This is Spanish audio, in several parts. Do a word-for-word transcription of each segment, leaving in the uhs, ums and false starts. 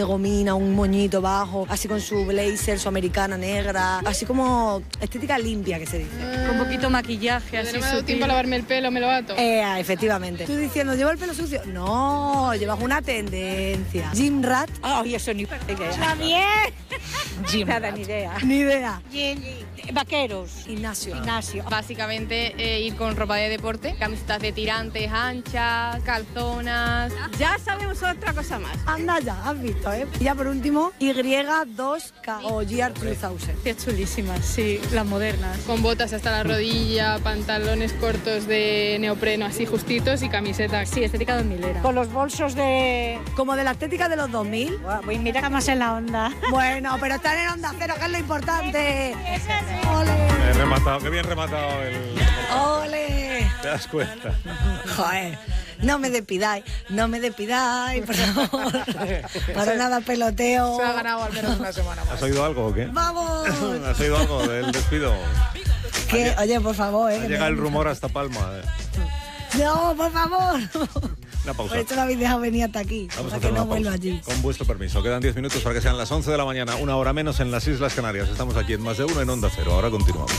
gomina, un moñito bajo, así con su blazer, su americana negra, así como estética limpia que se dice. Mm. Con poquito maquillaje, así. No me ha dado tiempo a lavarme el pelo, me lo ato. Eh, efectivamente. Estoy diciendo, ¿llevo el pelo sucio? No, llevas una tendencia. Gym rat. Ay, oh, eso ni idea. Javier. Gym Nada, ni idea. Ni idea. Vaqueros. Gimnasio. Gimnasio. Básicamente eh, ir con ropa de deporte, camisetas de tirantes anchas, calzonas. Ya sabemos otra cosa más. Anda ya, has visto, ¿eh? Y ya por último, Y dos K o G R dos mil. Qué chulísimas, sí, las modernas. Con botas hasta la rodilla, pantalones cortos de neopreno así justitos y camisetas. Sí, estética dos milera. Con los bolsos de... Como de la estética de los dos mil. Voy a mirar más en la onda. Bueno, pero están en onda cero, que es lo importante. ¡Ole! Eh, rematado, qué bien rematado el... ¡Ole! ¿Te das cuenta? Joder, no me despidáis, no me despidáis, por favor. Para nada peloteo. Se ha ganado al menos una semana más. ¿Has oído algo o qué? ¡Vamos! ¿Has oído algo del despido? ¿Qué? Oye, por favor, ¿eh? Ha llegado el rumor hasta Palma. Eh. No, por favor. Una pausa. Por esto lo habéis dejado venir hasta aquí. Vamos a para hacer que no una vuelva pausa. allí. Con vuestro permiso. Quedan diez minutos para que sean las once de la mañana, una hora menos en las Islas Canarias. Estamos aquí en Más de Uno en Onda Cero. Ahora continuamos.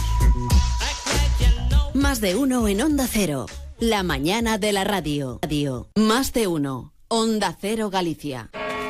Más de Uno en Onda Cero. La mañana de la radio. radio. Más de Uno. Onda Cero Galicia.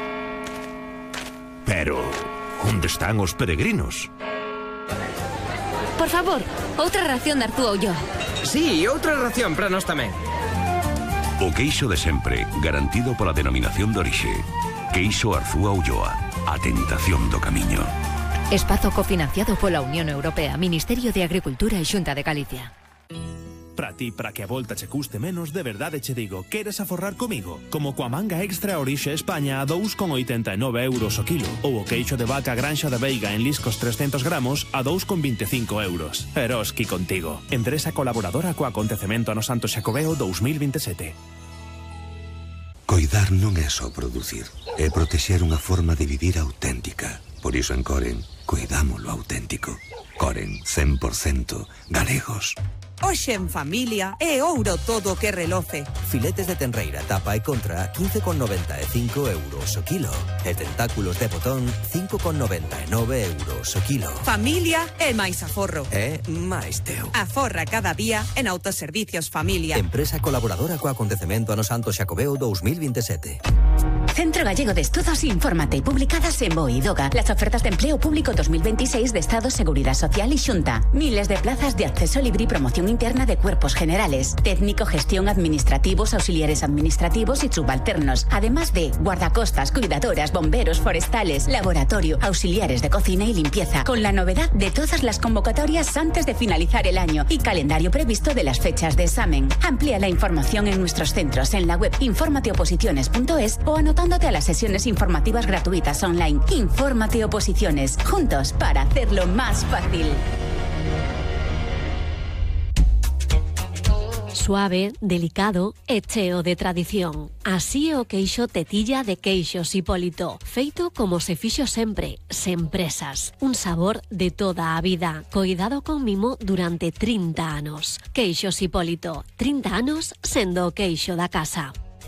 Pero, ¿dónde están os peregrinos? Por favor, outra ración de Artúa Ulloa. Sí, outra ración para nós tamén. O queixo de sempre, garantido pola denominación de orixe. Queixo Arzúa Ulloa, a tentación do camiño. Espazo cofinanciado pola Unión Europea, Ministerio de Agricultura e Xunta de Galicia. Para ti, para que a volta che custe menos, de verdade che digo, queres aforrar comigo? Como coa manga extra orixe España a dous con oitenta e nove euros o kilo, ou o queixo de vaca Granxa de Veiga en liscos trescentos gramos a dous con veinticinco euros. Eroski contigo. Empresa colaboradora co acontecemento no Santo Xacobeo dous mil veintisiete. Coidar non é só producir, é protexer unha forma de vivir auténtica. Por iso en Coren, cuidamos lo auténtico. Coren, cen por cento galegos. Hoxe en familia é ouro todo que reloce. Filetes de tenreira, tapa e contra, quince con noventa e cinco euros o kilo. E tentáculos de botón, cinco con noventa e nove euros o kilo. Familia é máis aforro. É máis teu. Aforra cada día en Autoservicios Familia. Empresa colaboradora co acontecemento no Santo Xacobeo dous mil veintisiete. Centro Gallego de Estudos, infórmate. Publicadas en BOE y DOGA. Las ofertas de empleo público dos mil veintiséis de Estado, Seguridad Social y Xunta. Miles de plazas de acceso libre y promoción interna de cuerpos generales. Técnico, gestión, administrativos, auxiliares administrativos y subalternos. Además de guardacostas, cuidadoras, bomberos, forestales, laboratorio, auxiliares de cocina y limpieza. Con la novedad de todas las convocatorias antes de finalizar el año y calendario previsto de las fechas de examen. Amplía la información en nuestros centros en la web infórmateoposiciones punto es o anotándote a las sesiones informativas gratuitas online. Infórmate Oposiciones. Juntos para hacerlo más fácil. Suave, delicado e cheo de tradición. Así é o queixo tetilla de Queixos Hipólito. Feito como se fixo sempre, sen presas. Un sabor de toda a vida. Coidado con mimo durante trinta anos. Queixos Hipólito. trinta anos sendo o queixo da casa.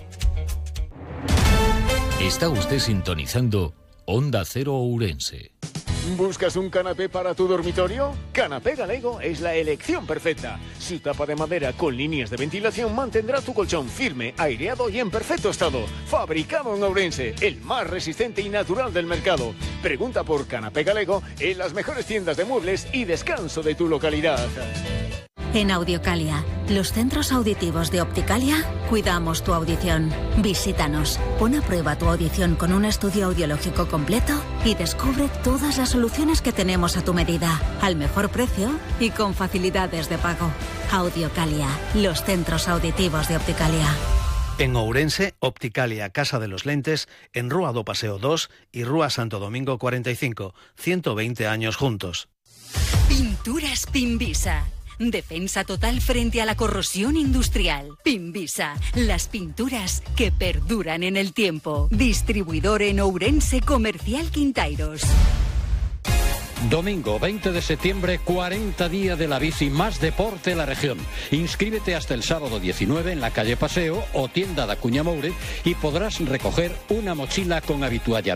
Está usted sintonizando Onda Cero Ourense. ¿Buscas un canapé para tu dormitorio? Canapé Galego es la elección perfecta. Su tapa de madera con líneas de ventilación mantendrá tu colchón firme, aireado y en perfecto estado. Fabricado en Ourense, el más resistente y natural del mercado. Pregunta por Canapé Galego en las mejores tiendas de muebles y descanso de tu localidad. En Audiocalia, los centros auditivos de Opticalia, cuidamos tu audición. Visítanos, pon a prueba tu audición con un estudio audiológico completo y descubre todas las soluciones que tenemos a tu medida, al mejor precio y con facilidades de pago. Audiocalia, los centros auditivos de Opticalia. En Ourense, Opticalia Casa de los Lentes, en Rúa do Paseo dos y Rúa Santo Domingo cuarenta y cinco, ciento veinte años juntos. Pinturas Pinvisa. Defensa total frente a la corrosión industrial. Pinvisa, las pinturas que perduran en el tiempo. Distribuidor en Ourense Comercial Quintairos. Domingo veinte de septiembre, cuarenta días de la bici, más deporte en la región. Inscríbete hasta el sábado diecinueve en la calle Paseo o tienda de Acuña Moure y podrás recoger una mochila con habituallamiento